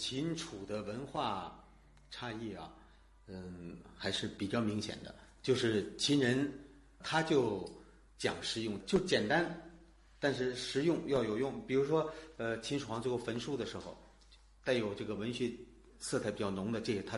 秦楚的文化差异啊，还是比较明显的。就是秦人他就讲实用，就简单，但是实用要有用。比如说，秦始皇最后焚书的时候，带有这个文学色彩比较浓的这些，他